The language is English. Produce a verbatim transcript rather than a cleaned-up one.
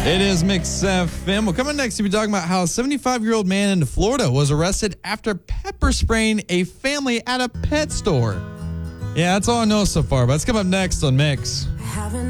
It is Mix F M. Well, coming next, we'll be talking about how a seventy-five-year-old man in Florida was arrested after pepper spraying a family at a pet store. Yeah, that's all I know so far, but it's coming up next on Mix.